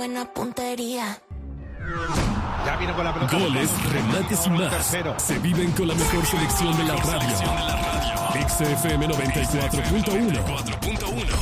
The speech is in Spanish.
buena puntería. Ya vino con la pelota. Goles, remates y más. Se viven con la mejor selección de la radio. XFM 94.1.